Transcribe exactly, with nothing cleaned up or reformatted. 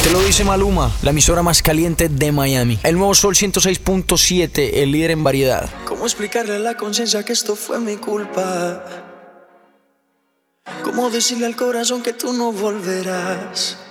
Te lo dice Maluma, la emisora más caliente de Miami. El nuevo Sol ciento seis punto siete, el líder en variedad. ¿Cómo explicarle a la conciencia que esto fue mi culpa? ¿Cómo decirle al corazón que tú no volverás?